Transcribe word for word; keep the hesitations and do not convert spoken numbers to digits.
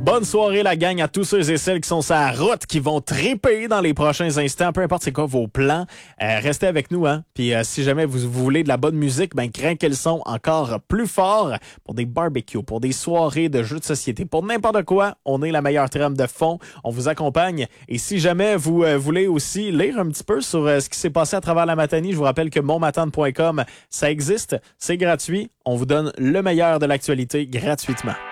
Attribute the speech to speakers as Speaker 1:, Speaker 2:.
Speaker 1: Bonne soirée, la gang, à tous ceux et celles qui sont sur la route, qui vont triper dans les prochains instants. Peu importe c'est quoi vos plans, euh, restez avec nous, hein. Puis euh, si jamais vous, vous voulez de la bonne musique, ben craquez le son encore plus fort pour des barbecues, pour des soirées de jeux de société, pour n'importe quoi. On est la meilleure trame de fond. On vous accompagne. Et si jamais vous euh, voulez aussi lire un petit peu sur euh, ce qui s'est passé à travers la Matanie, je vous rappelle que mon matane point com, ça existe, c'est gratuit. On vous donne le meilleur de l'actualité gratuitement.